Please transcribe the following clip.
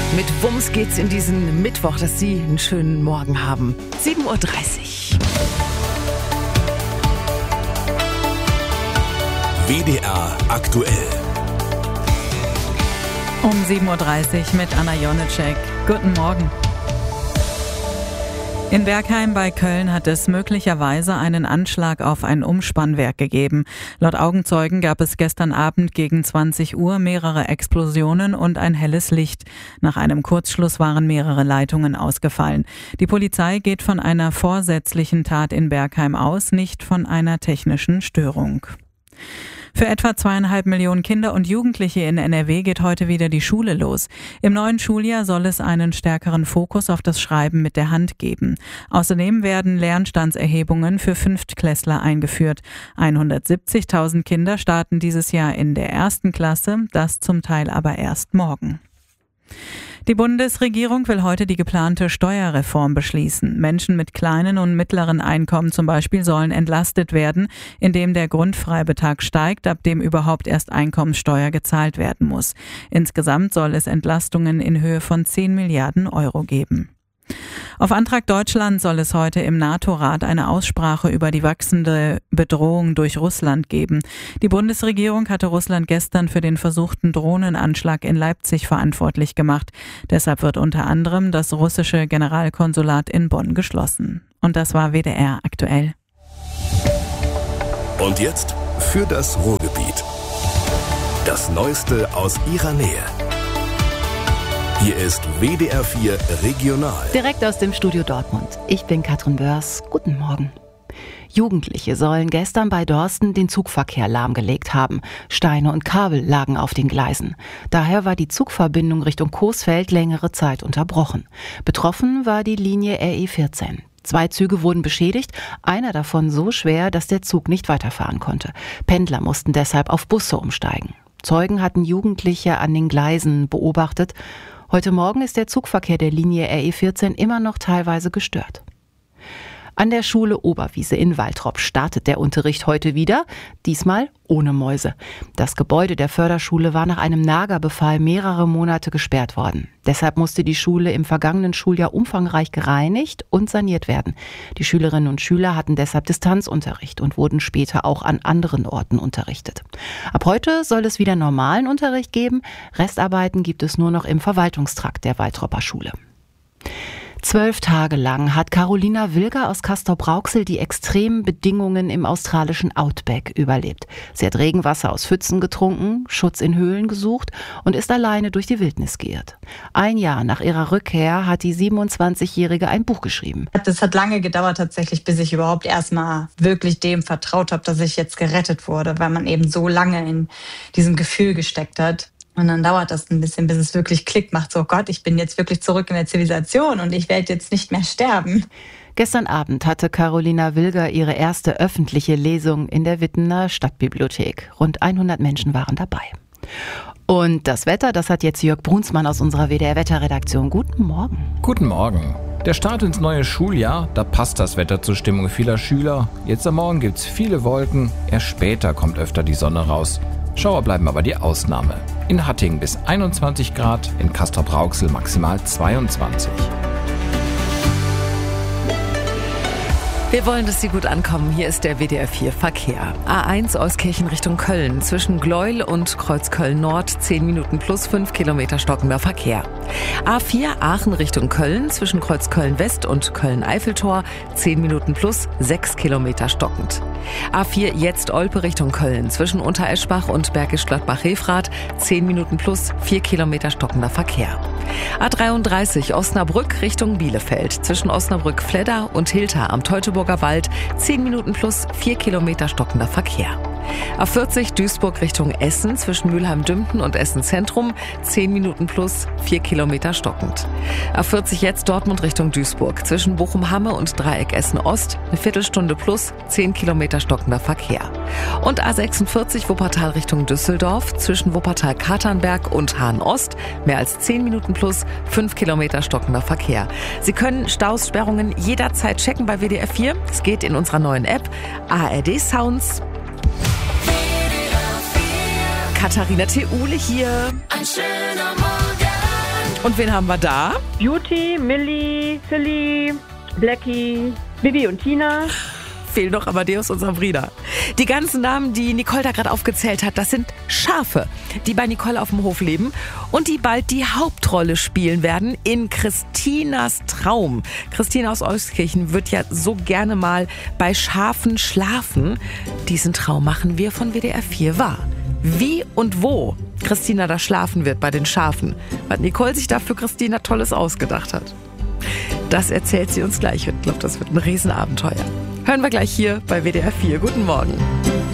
Mit Wumms geht's in diesen Mittwoch, dass Sie einen schönen Morgen haben. 7.30 Uhr. WDR aktuell. Um 7.30 Uhr mit Anna Jonitschek. Guten Morgen. In Bergheim bei Köln hat es möglicherweise einen Anschlag auf ein Umspannwerk gegeben. Laut Augenzeugen gab es gestern Abend gegen 20 Uhr mehrere Explosionen und ein helles Licht. Nach einem Kurzschluss waren mehrere Leitungen ausgefallen. Die Polizei geht von einer vorsätzlichen Tat in Bergheim aus, nicht von einer technischen Störung. Für etwa 2,5 Millionen Kinder und Jugendliche in NRW geht heute wieder die Schule los. Im neuen Schuljahr soll es einen stärkeren Fokus auf das Schreiben mit der Hand geben. Außerdem werden Lernstandserhebungen für Fünftklässler eingeführt. 170.000 Kinder starten dieses Jahr in der 1. Klasse, das zum Teil aber erst morgen. Die Bundesregierung will heute die geplante Steuerreform beschließen. Menschen mit kleinen und mittleren Einkommen zum Beispiel sollen entlastet werden, indem der Grundfreibetrag steigt, ab dem überhaupt erst Einkommenssteuer gezahlt werden muss. Insgesamt soll es Entlastungen in Höhe von 10 Milliarden Euro geben. Auf Antrag Deutschlands soll es heute im NATO-Rat eine Aussprache über die wachsende Bedrohung durch Russland geben. Die Bundesregierung hatte Russland gestern für den versuchten Drohnenanschlag in Leipzig verantwortlich gemacht. Deshalb wird unter anderem das russische Generalkonsulat in Bonn geschlossen. Und das war WDR aktuell. Und jetzt für das Ruhrgebiet. Das Neueste aus ihrer Nähe. Hier ist WDR 4 Regional. Direkt aus dem Studio Dortmund. Ich bin Katrin Börs. Guten Morgen. Jugendliche sollen gestern bei Dorsten den Zugverkehr lahmgelegt haben. Steine und Kabel lagen auf den Gleisen. Daher war die Zugverbindung Richtung Coesfeld längere Zeit unterbrochen. Betroffen war die Linie RE14. 2 Züge wurden beschädigt, einer davon so schwer, dass der Zug nicht weiterfahren konnte. Pendler mussten deshalb auf Busse umsteigen. Zeugen hatten Jugendliche an den Gleisen beobachtet. Heute Morgen ist der Zugverkehr der Linie RE14 immer noch teilweise gestört. An der Schule Oberwiese in Waltrop startet der Unterricht heute wieder, diesmal ohne Mäuse. Das Gebäude der Förderschule war nach einem Nagerbefall mehrere Monate gesperrt worden. Deshalb musste die Schule im vergangenen Schuljahr umfangreich gereinigt und saniert werden. Die Schülerinnen und Schüler hatten deshalb Distanzunterricht und wurden später auch an anderen Orten unterrichtet. Ab heute soll es wieder normalen Unterricht geben. Restarbeiten gibt es nur noch im Verwaltungstrakt der Waltroper Schule. 12 Tage lang hat Carolina Wilger aus Castrop-Rauxel die extremen Bedingungen im australischen Outback überlebt. Sie hat Regenwasser aus Pfützen getrunken, Schutz in Höhlen gesucht und ist alleine durch die Wildnis geirrt. Ein Jahr nach ihrer Rückkehr hat die 27-Jährige ein Buch geschrieben. Das hat lange gedauert tatsächlich, bis ich überhaupt erstmal wirklich dem vertraut habe, dass ich jetzt gerettet wurde, weil man eben so lange in diesem Gefühl gesteckt hat. Und dann dauert das ein bisschen, bis es wirklich Klick macht. So, Gott, ich bin jetzt wirklich zurück in der Zivilisation und ich werde jetzt nicht mehr sterben. Gestern Abend hatte Carolina Wilger ihre erste öffentliche Lesung in der Wittener Stadtbibliothek. Rund 100 Menschen waren dabei. Und das Wetter, das hat jetzt Jörg Brunsmann aus unserer WDR-Wetterredaktion. Guten Morgen. Guten Morgen. Der Start ins neue Schuljahr, da passt das Wetter zur Stimmung vieler Schüler. Jetzt am Morgen gibt's viele Wolken, erst später kommt öfter die Sonne raus. Schauer bleiben aber die Ausnahme. In Hattingen bis 21 Grad, in Castrop-Rauxel maximal 22. Wir wollen, dass Sie gut ankommen. Hier ist der WDR 4 Verkehr. A1 Euskirchen Richtung Köln. Zwischen Gleuel und Kreuzköln Nord 10 Minuten plus 5 Kilometer stockender Verkehr. A4 Aachen Richtung Köln. Zwischen Kreuzköln West und Köln-Eiffeltor 10 Minuten plus 6 Kilometer stockend. A4 jetzt Olpe Richtung Köln. Zwischen Untereschbach und Bergisch Gladbach-Refrath 10 Minuten plus 4 Kilometer stockender Verkehr. A33 Osnabrück Richtung Bielefeld. Zwischen Osnabrück-Fledder und Hilter am Teutoburger Wald 10 Minuten plus 4 Kilometer stockender Verkehr. A40 Duisburg Richtung Essen zwischen Mülheim-Dümpten und Essen Zentrum 10 Minuten plus 4 Kilometer stockend. A40 jetzt Dortmund Richtung Duisburg zwischen Bochum-Hamme und Dreieck Essen Ost eine Viertelstunde plus 10 Kilometer stockender Verkehr. Und A46 Wuppertal Richtung Düsseldorf zwischen Wuppertal-Katernberg und Hahn Ost mehr als 10 Minuten plus 5 Kilometer stockender Verkehr. Sie können Staussperrungen jederzeit checken bei WDR 4. Es geht in unserer neuen App ARD Sounds. Katharina Theule hier. Ein schöner Morgen Und wen haben wir da? Beauty, Millie, Silly, Blackie, Bibi und Tina. Fehlen noch Amadeus und Sabrina. Die ganzen Namen, die Nicole da gerade aufgezählt hat, das sind Schafe, die bei Nicole auf dem Hof leben und die bald die Hauptrolle spielen werden in Christinas Traum. Christina aus Euskirchen wird ja so gerne mal bei Schafen schlafen. Diesen Traum machen wir von WDR 4 wahr. Wie und wo Christina da schlafen wird bei den Schafen, was Nicole sich da für Christina Tolles ausgedacht hat. Das erzählt sie uns gleich. Ich glaube, das wird ein Riesenabenteuer. Hören wir gleich hier bei WDR 4. Guten Morgen.